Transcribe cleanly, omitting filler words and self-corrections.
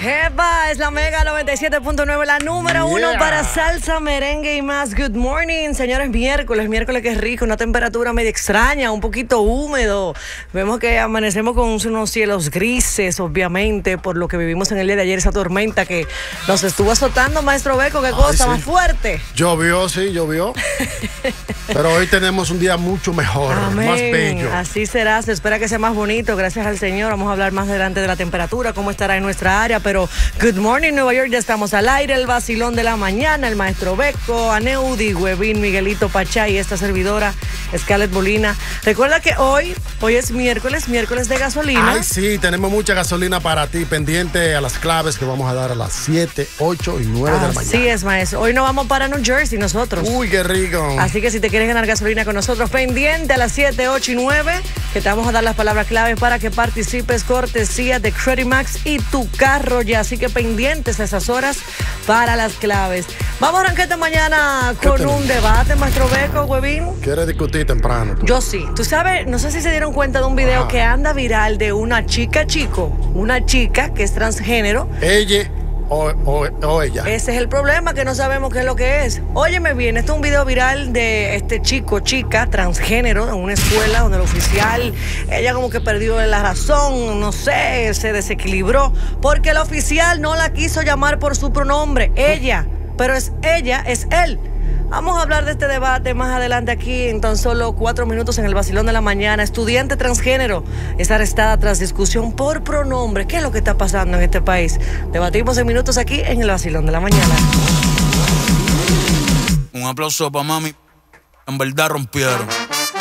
Jeva, es la Mega 97.9, la número uno para salsa, merengue y más. Good morning, señores. Miércoles que es rico, una temperatura medio extraña, un poquito húmedo. Vemos que amanecemos con unos cielos grises, obviamente, por lo que vivimos en el día de ayer, esa tormenta que nos estuvo azotando, maestro Beco. Qué cosa más fuerte. Llovió, sí, llovió. Pero hoy tenemos un día mucho mejor, amén, más bello. Así será, se espera que sea más bonito, gracias al Señor. Vamos a hablar más adelante de la temperatura, cómo estará en nuestra área. Pero good morning, Nueva York, ya estamos al aire, el vacilón de la mañana, el maestro Beco, Aneudi, Huevín, Miguelito Pachá y esta servidora, Scarlett Molina. Recuerda que hoy es miércoles de gasolina. Ay, sí, tenemos mucha gasolina para ti, pendiente a las claves que vamos a dar a las 7, 8 y 9 de la mañana. Así es, maestro. Hoy nos vamos para New Jersey nosotros. Uy, qué rico. Así que si te quieres ganar gasolina con nosotros, pendiente a las 7, 8 y 9, que te vamos a dar las palabras claves para que participes, cortesía de Credit Max y tu carro ya. Así que pendientes a esas horas para las claves. Vamos a arrancar esta mañana con un debate, maestro Beco, Huevín. ¿Quieres discutir temprano? Yo sí. Tú sabes, no sé si se dieron cuenta de un video que anda viral de una chica que es transgénero. Ella o ella. Ese es el problema, que no sabemos qué es lo que es. Óyeme bien, este es un video viral de este chica transgénero en una escuela donde el oficial, ella como que perdió la razón, no sé, se desequilibró, porque el oficial no la quiso llamar por su pronombre, ella, pero es ella, es él. Vamos a hablar de este debate más adelante aquí en tan solo 4 minutos en el vacilón de la mañana. Estudiante transgénero es arrestada tras discusión por pronombre. ¿Qué es lo que está pasando en este país? Debatimos en minutos aquí en el vacilón de la mañana. Un aplauso para mami. En verdad rompieron.